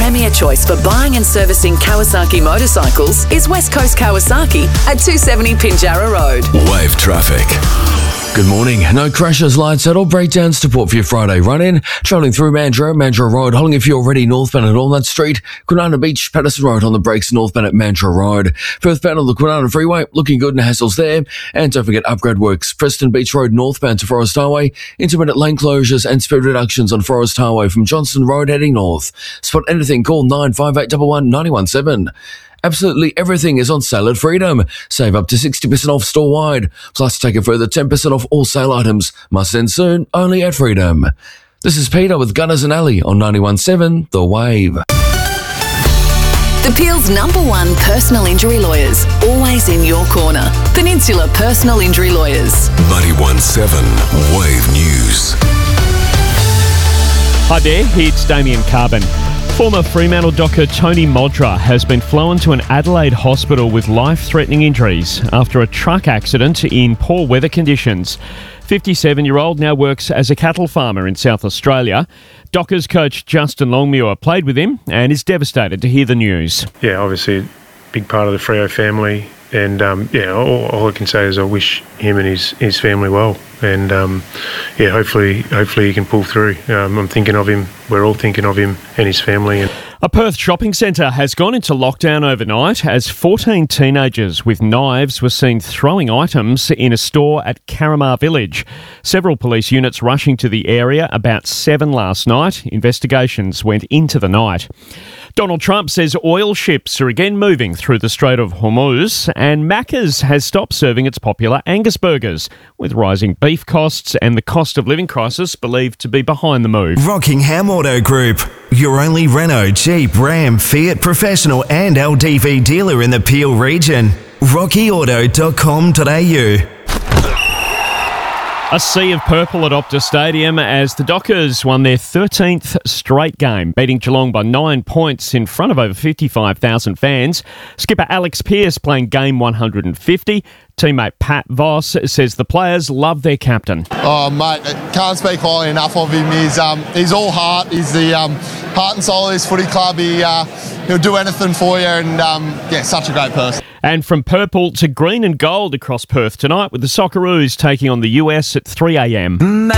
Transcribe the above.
premier choice for buying and servicing Kawasaki motorcycles is West Coast Kawasaki at 270 Pinjarra Road. Wave traffic. Good morning. No crashes, lights at all. Breakdowns to port for your Friday run-in. Travelling through Mandurah Road, holding if you're already northbound at Walnut Street. Kwinana Beach, Patterson Road on the brakes northbound at Mandurah Road. Perthbound on the Kwinana Freeway, looking good, no hassles there. And don't forget upgrade works. Preston Beach Road northbound to Forest Highway. Intermittent lane closures and speed reductions on Forest Highway from Johnston Road heading north. Spot anything, call 95811 917. Absolutely everything is on sale at Freedom. Save up to 60% off store-wide. Plus, take a further 10% off all sale items. Must end soon, only at Freedom. This is Peter with Gunners and Alley on 91.7 The Wave. The Peel's #1 personal injury lawyers, always in your corner. Peninsula Personal Injury Lawyers. 91.7 Wave News. Hi there, it's Damien Carbon. Former Fremantle docker Tony Modra has been flown to an Adelaide hospital with life-threatening injuries after a truck accident in poor weather conditions. 57-year-old now works as a cattle farmer in South Australia. Dockers coach Justin Longmuir played with him and is devastated to hear the news. Yeah, obviously a big part of the Freo family, and all I can say is I wish him and his family well, and hopefully he can pull through. I'm thinking of him. We're all thinking of him and his family. A Perth shopping centre has gone into lockdown overnight as 14 teenagers with knives were seen throwing items in a store at Carramar Village. Several police units rushing to the area about 7 last night. Investigations went into the night. Donald Trump says oil ships are again moving through the Strait of Hormuz, and Macca's has stopped serving its popular Angus burgers, with rising beef costs and the cost of living crisis believed to be behind the move. Rockingham Auto Group, your only Renault, Jeep, Ram, Fiat professional and LDV dealer in the Peel region. rockyauto.com.au. A sea of purple at Optus Stadium as the Dockers won their 13th straight game, beating Geelong by 9 points in front of over 55,000 fans. Skipper Alex Pearce playing game 150. Teammate Pat Voss says the players love their captain. Oh, mate, can't speak highly enough of him. He's all heart. He's the heart and soul of this footy club. He'll do anything for you, and such a great person. And from purple to green and gold across Perth tonight with the Socceroos taking on the US at 3 a.m.